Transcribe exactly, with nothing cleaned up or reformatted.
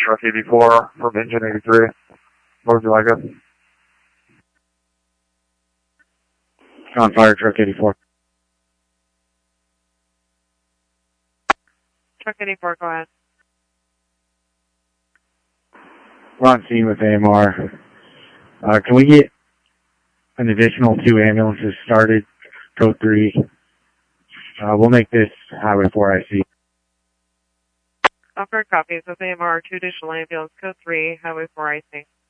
truck eighty-four from engine eighty-three. What would you like it? On fire, truck eighty-four. Truck eighty-four, go ahead. We're on scene with A M R. Uh, can we get an additional two ambulances started? Code three. Uh, we'll make this Highway four I C. Offer copies of A M R, two additional ambulance, code three, Highway four I C.